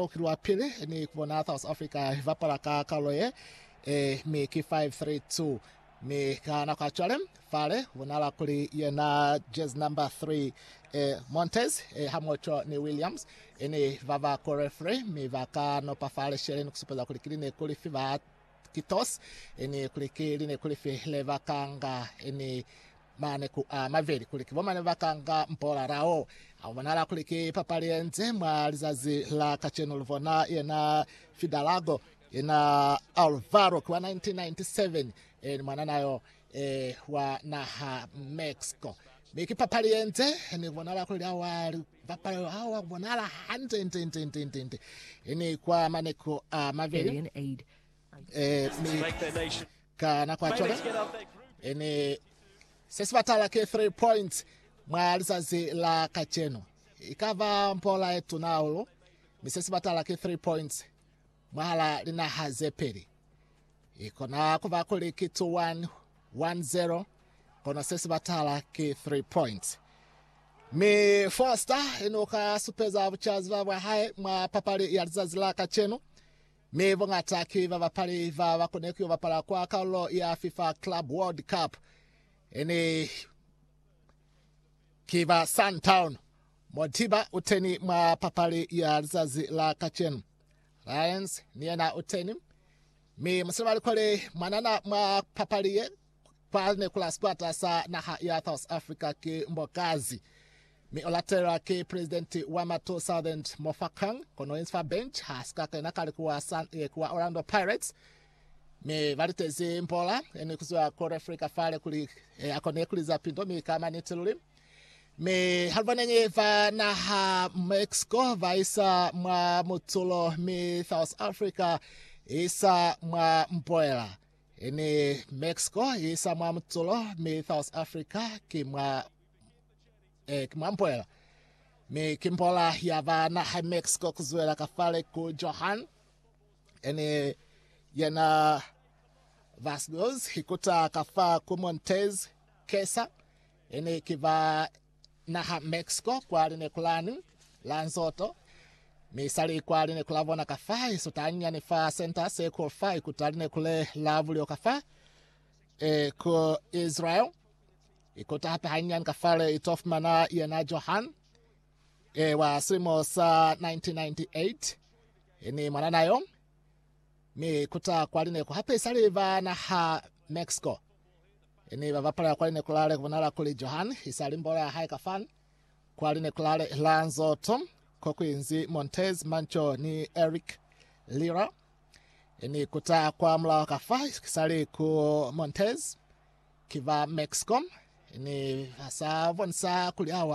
mtolo kilwa pili ni kubona South Africa vapala ka kaloye mi ki 5-3-2 mi kana kwa chole fale wonala kuli yena jazz number 3 Montez hamocho ni Williams ene vava ko referee mi vaka no pa fale shele kusupoza kulikili ne kuli fiva kitos ene kulikili ne kuli fi leva kanga ene mane ku maveri kuliki bomane vakanga mpola rao awonala kuliki papalienze mwalizazi la kacheno luvona yena Fidalago yena Alvaro kwa 1997 mwana nayo wa naha Mexico miki papalienze ni vonala kuli awali vapalo hawa vonala hante ini kwa mane ku maveri mi kana kwa chole ini sesi batala ke 3 points mwalizazi la kacheno ikava mpola etu naulo misesi batala ke 3 points mwahala lina hazeperi ikona kuva kuli kitu 1-0 kona sesi batala ke 3 points mi Foster inuka supeza abuchazi vabwa hai mwa papali ya lizazi la kacheno mi vongata kiva vapali vava konekio vapala kwa kaulo ya FIFA Club World Cup ene kiva Suntown Modiba uteni mwa papali ya lizazi la kachenu Lions niena uteni mi msima likole manana mwa papali ye kwa ne kula squata sa naha ya South Africa ki mbokazi mi olatera ki presidenti Wamato Southern Mofakang kono insfa bench haskaka nakali kuwa Orlando Pirates me valiteze mpola ene kuzwa kore Africa fale kuli akone kuliza pindo mi kama nitiluli me halvanenge va na Mexico vaisa mwa mutulo mi South Africa isa mwa mpoela ene Mexico isa mwa mutulo mi South Africa kimwa mpoela me kimpola ya va na Mexico kuzwela kafale ku Johan ene yana Vasgos hikuta kafa ku Montez Kesa ene kiva naha Mexico kwa line kulani Lanzoto misali kwa line kulavona kafa isutanya ni fa center se kwa fa ikuta kule lavulio kafa ku Israel ikuta hapa hanyan kafale itofmana yana Johan wa simo sa 1998 ene mananayo mi kuta kwa line ku hapa isaliva naha Mexico ene vapala kwa line kulale kunala kuli Johan isali mbola hai kafan kwa line kulale Lanzoto kokuinzi Montez Mancho ni Eric Lira ene kuta kwa mla kafa isali ku Montez kiva Mexico ene asa vonsa kuli hawa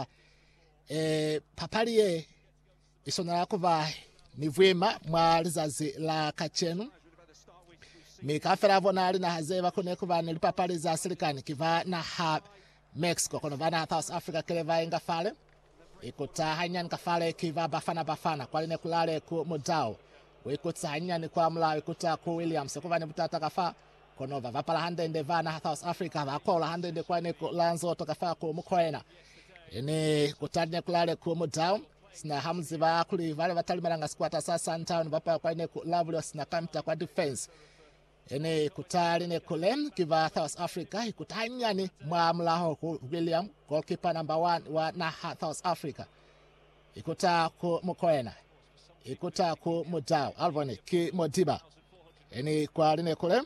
papalie isonala kuva ni vwema mwa lizazi la kachenu mikafera vonali na hazeva kune kuva ni papali za silikani kiva na ha Mexico kono vana South Africa keleva inga fale ikuta hanyan kafale kiva bafana kwa line kulale ku Mudao ikuta hanyan kwa mla ikuta ku Williams kuva ni butata kafa kono vapala hande ndevana South Africa vakola hande nde kwa ni Lanzoto kafa ku Mukoena ene kutane kulale ku Mudao sina hamzi ba kuli vale batalimalanga squata sa Suntown bapa kwa ine Lavulio sina kamta kwa defense ene kutali ne kulem kiva South Africa ikutanyani mwa mlaho ku William goalkeeper number 1 wa na South Africa ikuta ku Mukoena ikuta ku Mudao Alvone ki Modiba ene kwa line kulem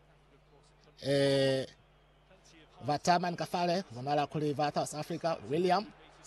Vataman kafale wanala kuli va South Africa William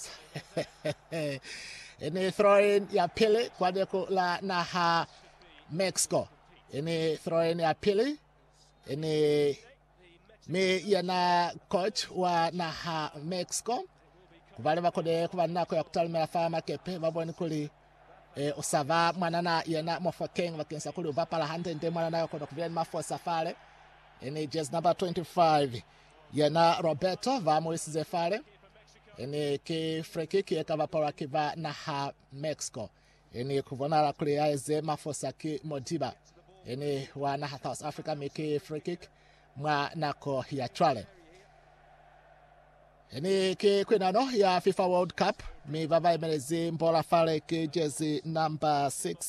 ene throw-in ya pili kwa deko la naha Mexico ene throw-in ya pili ene me yana coach wa naha Mexico kubale bakode kubana ko yakutalmela fama kepe baboni kuli osava mwanana yana Mofakeng bakensa kuli vapala hande nde mwanana yako kubyen mafo safale ene jazz number 25 yana Roberto vamos zefale ene ke freke ke kava para kiva na ha Mexico ene kuvona la kule aize mafosa ki Modiba ene wa na South Africa make free kick mwa nako ya chwale ene ke kwenano ya FIFA World Cup mi baba imelezi mbola fale ke jezi number 6